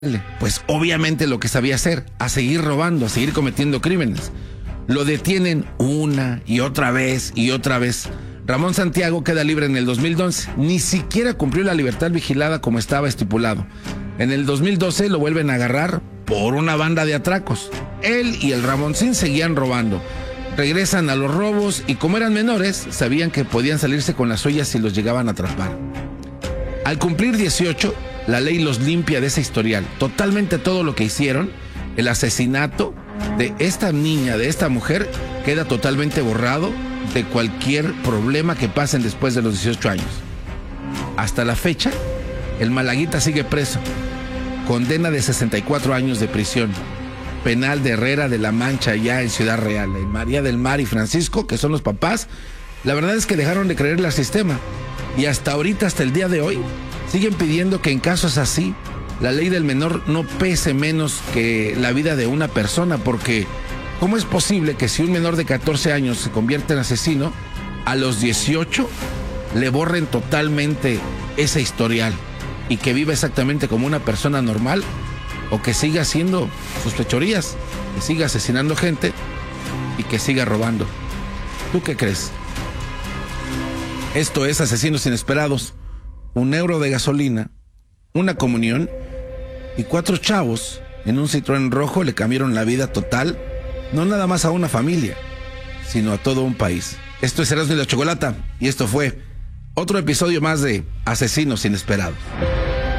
Pues obviamente lo que sabía hacer, a seguir robando, a seguir cometiendo crímenes. Lo detienen una y otra vez y otra vez. Ramón Santiago queda libre en el 2011. Ni siquiera cumplió la libertad vigilada como estaba estipulado. En el 2012 lo vuelven a agarrar por una banda de atracos. Él y el Ramoncín seguían robando. Regresan a los robos y como eran menores, sabían que podían salirse con las suyas si los llegaban a atrapar. Al cumplir 18, la ley los limpia de ese historial. Totalmente todo lo que hicieron, el asesinato de esta niña, de esta mujer, queda totalmente borrado de cualquier problema que pasen después de los 18 años. Hasta la fecha, el Malaguita sigue preso. Condena de 64 años de prisión. Penal de Herrera de la Mancha, ya en Ciudad Real. María del Mar y Francisco, que son los papás, la verdad es que dejaron de creerle al sistema. Y hasta ahorita, hasta el día de hoy, siguen pidiendo que en casos así, la ley del menor no pese menos que la vida de una persona, porque ¿cómo es posible que si un menor de 14 años se convierte en asesino, a los 18 le borren totalmente ese historial y que viva exactamente como una persona normal, o que siga haciendo sus fechorías, que siga asesinando gente y que siga robando? ¿Tú qué crees? Esto es Asesinos Inesperados. 1 euro de gasolina, una comunión y 4 chavos en un Citroën rojo le cambiaron la vida total, no nada más a una familia, sino a todo un país. Esto es Erasmo y la Chocolata y esto fue otro episodio más de Asesinos Inesperados.